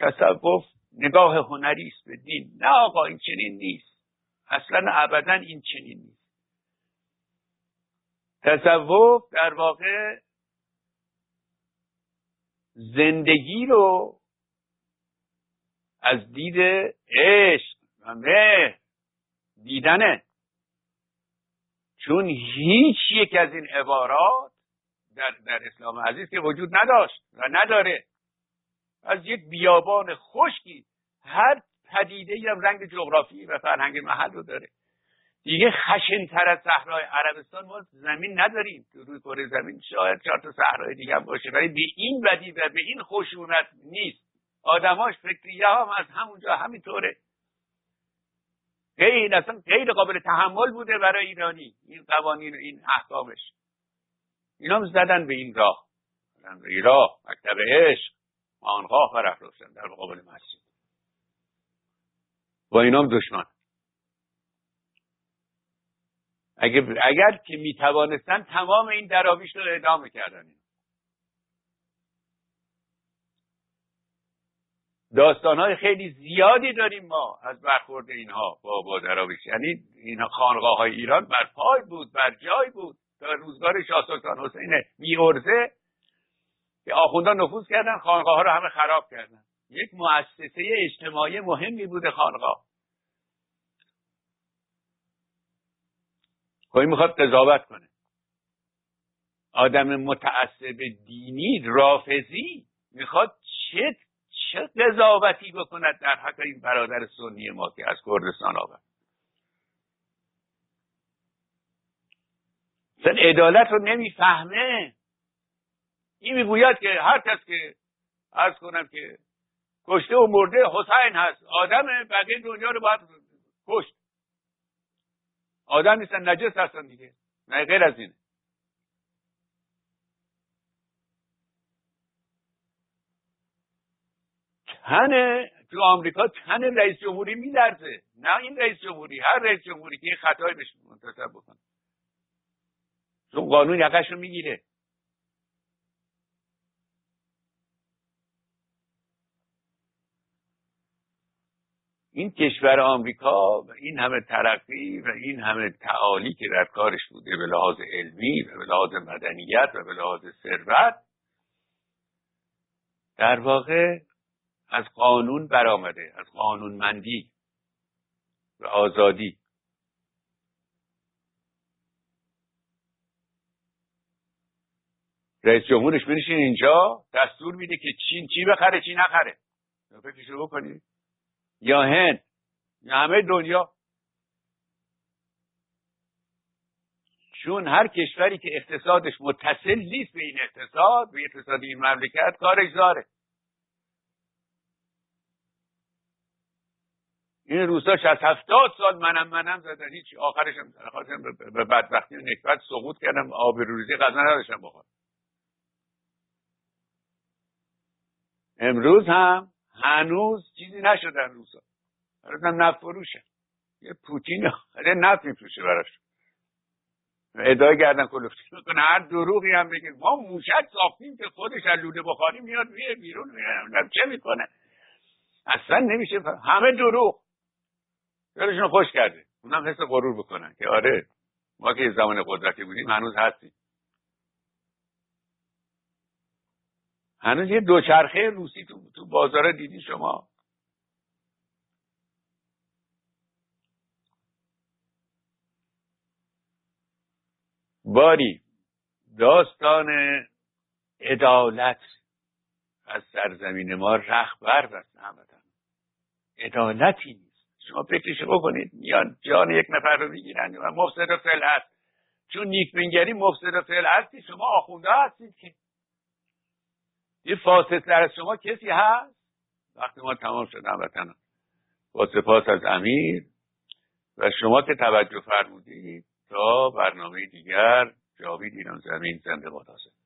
تصوف نگاه هنری است به دین. نه آقا، این چنین نیست، اصلا ابدا این چنین نیست. تصوف در واقع زندگی رو از دید عشق و مهر دیدنه، چون هیچ یک از این عبارات در اسلام عزیز که وجود نداشت و نداره. از یک بیابان خشکی هر پدیده‌ای هم رنگ جغرافی و فرهنگ محل رو داره. دیگه خشن‌تر از صحرای عربستان ما زمین نداریم تو روی کره زمین. شاید 4 تا صحرای دیگه هم باشه، ولی به این بدی و به این خشونت نیست. آدماش فکریه هم از همونجا همینطوره. غیر اصلا غیر قابل تحمل بوده برای ایرانی این قوانین و این احکامش. اینا هم زدن به این راه، به این راه مکتب عشق خانقاه برافروختن در مقابل مسجد. با اینا هم دشمن. اگر که میتوانستن تمام این دراویش رو اعدام میکردن. داستانهای خیلی زیادی داریم ما از برخورد اینها با دراویش. یعنی اینها خانقاه های ایران بر پای بود، بر جای بود تا روزگار شاه سلطان حسین میرزا که آخوندان نفوذ کردن، خانقاه ها رو همه خراب کردن. یک مؤسسه اجتماعی مهمی بوده خانقاه. کوئی میخواد قضاوت کنه. آدم متعصب دینی رافضی میخواد چه قضاوتی بکند در حق این برادر سنی ما که از کردستان آورد. اصلا عدالت رو نمیفهمه. این میگوید که هر کس که عرض کنم که کشته و مرده حسین هست، آدم بقیه دنیا رو باید کشت. آدم نیستن، نجس هستن دیگه. نه غیر از اینه. تن تو آمریکا تن رئیس جمهوری میلرزه. نه این رئیس جمهوری، هر رئیس جمهوری که خطایی بهش منتسب بکنه، چون قانون یقش رو میگیره. این کشور آمریکا و این همه ترقی و این همه تعالی که در کارش بوده به لحاظ علمی و به لحاظ مدنیت و به لحاظ ثروت، در واقع از قانون برآمده، از قانونمندی و آزادی. رئیس جمهورش بنشین اینجا دستور میده که چین چی بخره چی نخره. فکرشو بکنید. یا هند یا همه دنیا. چون هر کشوری که اقتصادش متصل نیست به این اقتصاد، به اقتصاد این مملکت، کارش زاره. این روسا 60-70 سال منم زدن، هیچ آخرش هم به بدبختی و نکبت سقوط کردم، آبروریزی غذا نداشتم بخورم. امروز هم هنوز چیزی نشدن روسا. هنوز هم نفت فروشه. یه پوتین نفت میفروشه براش. ادعای گردن کلفتی میکنه. هر دروغی هم بگه ما موشک ساختیم که خودش از لوله بخاری میاد بیرون میاد. چه میکنه؟ اصلا نمیشه. همه دروغ. دلشون خوش کرده. اونم حس غرور بکنن که آره ما که زمان قدرتی بودیم هنوز هستیم. هنوز یه دوچرخه روسی تو بازار دیدی شما؟ باری داستان عدالت از سرزمین ما رهبر است. همتن عدالتی نیست. شما فکرشو بکنید، میان جان یک نفر رو میگیرن و مفسد فعل هست. چون نیکبینگری مفسد فعل هستی، شما آخونده هستید که یه فاسدتر از شما کسی هست؟ وقتی ما تمام شد هموطنان، با سپاس از امیر و شما که توجه فرمودید. تا برنامه دیگر، جاوید ایران زمین زنده باد.